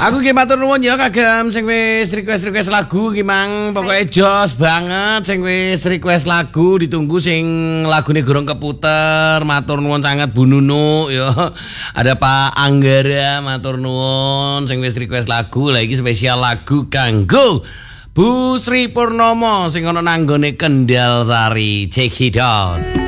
Aku ki matur nuwun ya kagem sing wis request lagu ki mang pokoke jos banget sing wis request lagu ditunggu sing lagune gorong keputer matur nuwun sangat Bu Nunu ya. Ada Pak Anggara matur nuwun sing wis request lagu lah iki spesial lagu kanggo Bu Sri Purnomo sing ana nanggone Kendal Sari. Check it out.